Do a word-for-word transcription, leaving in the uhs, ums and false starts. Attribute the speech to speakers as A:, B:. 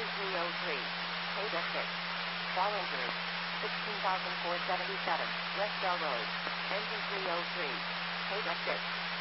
A: engine three oh three. Paid at six. Fall injury. sixteen thousand four hundred seventy-seven. West Bell Road. Engine three oh three. Paid at six.